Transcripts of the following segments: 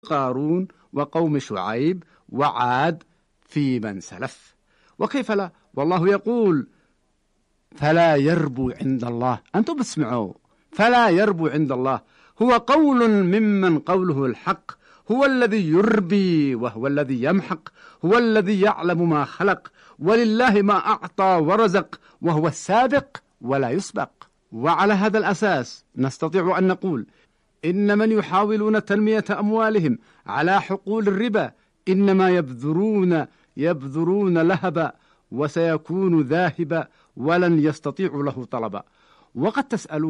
قارون وقوم شعيب وعاد في من سلف. وكيف لا، والله يقول فلا يربو عند الله. أنتم بتسمعوا فلا يربو عند الله، هو قول ممن قوله الحق، هو الذي يربي وهو الذي يمحق، هو الذي يعلم ما خلق، ولله ما أعطى ورزق، وهو السابق ولا يسبق. وعلى هذا الأساس نستطيع أن نقول إن من يحاولون تنمية أموالهم على حقول الربا إنما يبذرون لهبا، وسيكون ذاهبا ولن يستطيعوا له طلبا. وقد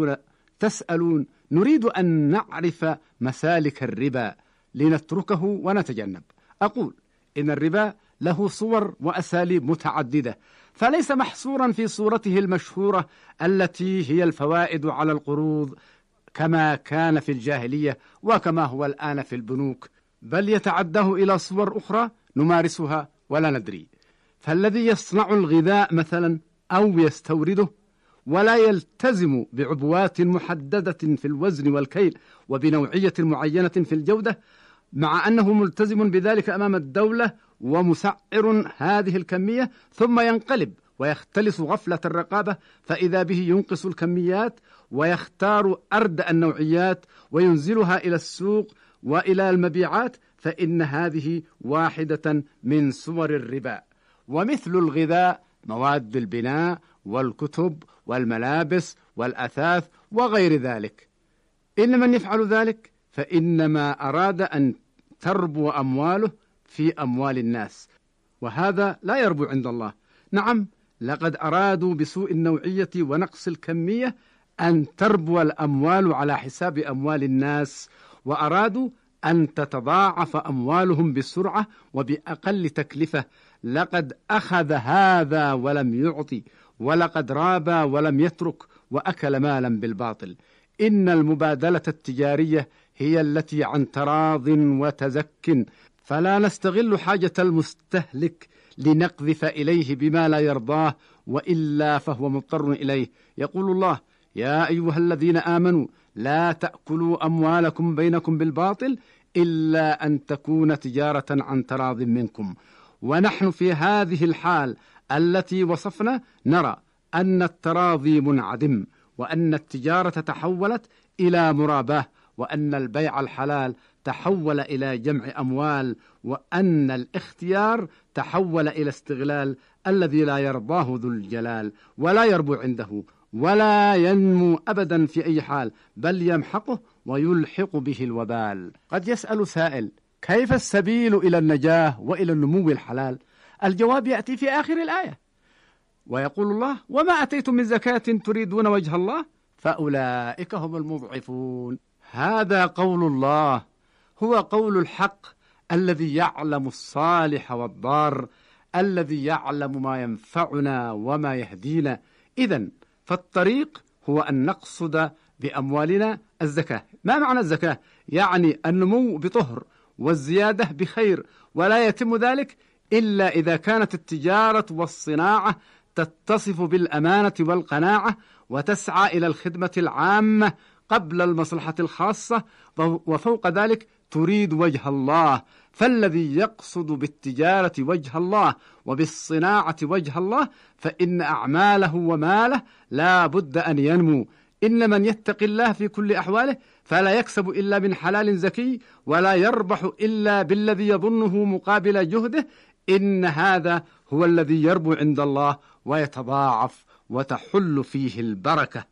تسألون نريد أن نعرف مسالك الربا لنتركه ونتجنب. أقول إن الربا له صور وأساليب متعددة، فليس محصورا في صورته المشهورة التي هي الفوائد على القروض كما كان في الجاهلية وكما هو الآن في البنوك، بل يتعداه إلى صور أخرى نمارسها ولا ندري. فالذي يصنع الغذاء مثلا أو يستورده ولا يلتزم بعبوات محددة في الوزن والكيل وبنوعية معينة في الجودة، مع أنه ملتزم بذلك أمام الدولة ومسعر هذه الكمية، ثم ينقلب ويختلس غفلة الرقابة فإذا به ينقص الكميات ويختار أردأ النوعيات وينزلها إلى السوق وإلى المبيعات، فإن هذه واحدة من صور الربا. ومثل الغذاء مواد البناء والكتب والملابس والأثاث وغير ذلك. إن من يفعل ذلك فإنما أراد أن تربو أمواله في أموال الناس، وهذا لا يربو عند الله. نعم، لقد أرادوا بسوء النوعية ونقص الكمية أن تربو الأموال على حساب أموال الناس، وأرادوا أن تتضاعف أموالهم بسرعة وبأقل تكلفة. لقد أخذ هذا ولم يعطي، ولقد رابى ولم يترك، وأكل مالا بالباطل. إن المبادلة التجارية هي التي عن تراض وتزك، فلا نستغل حاجة المستهلك لنقذف إليه بما لا يرضاه، وإلا فهو مضطر إليه. يقول الله: يا أيها الذين آمنوا لا تأكلوا أموالكم بينكم بالباطل إلا أن تكون تجارة عن تراض منكم. ونحن في هذه الحال التي وصفنا نرى أن التراضي منعدم، وأن التجارة تحولت إلى مراباة، وأن البيع الحلال تحول إلى جمع أموال، وأن الاختيار تحول إلى استغلال الذي لا يرضاه ذو الجلال ولا يربو عنده ولا ينمو أبدا في أي حال، بل يمحقه ويلحق به الوبال. قد يسأل سائل: كيف السبيل إلى النجاة وإلى النمو الحلال؟ الجواب يأتي في آخر الآية، ويقول الله: وما أتيتم من زكاة تريدون وجه الله فأولئك هم المضعفون. هذا قول الله، هو قول الحق الذي يعلم الصالح والضار، الذي يعلم ما ينفعنا وما يهدينا. إذن فالطريق هو أن نقصد بأموالنا الزكاة. ما معنى الزكاة؟ يعني النمو بطهر والزيادة بخير، ولا يتم ذلك إلا إذا كانت التجارة والصناعة تتصف بالأمانة والقناعة، وتسعى إلى الخدمة العامة قبل المصلحة الخاصة، وفوق ذلك تريد وجه الله. فالذي يقصد بالتجارة وجه الله وبالصناعة وجه الله فإن أعماله وماله لا بد أن ينمو. إن من يتق الله في كل أحواله فلا يكسب إلا من حلال زكي، ولا يربح إلا بالذي يظنه مقابل جهده. إن هذا هو الذي يربو عند الله ويتضاعف وتحل فيه البركة.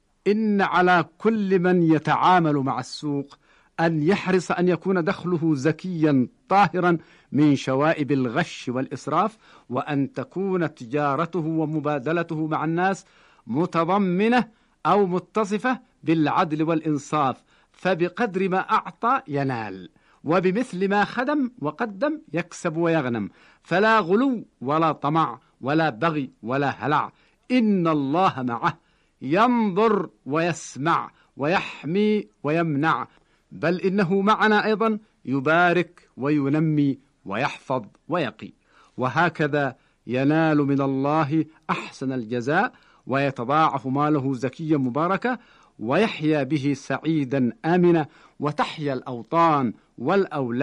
إن على كل من يتعامل مع السوق أن يحرص أن يكون دخله زكيا طاهرا من شوائب الغش والإسراف، وأن تكون تجارته ومبادلته مع الناس متضمنة أو متصفة بالعدل والإنصاف، فبقدر ما أعطى ينال، وبمثل ما خدم وقدم يكسب ويغنم. فلا غلو ولا طمع ولا بغي ولا هلع. إن الله معه، ينظر ويسمع ويحمي ويمنع، بل إنه معنا أيضا يبارك وينمي ويحفظ ويقي. وهكذا ينال من الله أحسن الجزاء، ويتضاعف ماله زكيا مباركا، ويحيا به سعيدا آمنا، وتحيا الأوطان والأولاد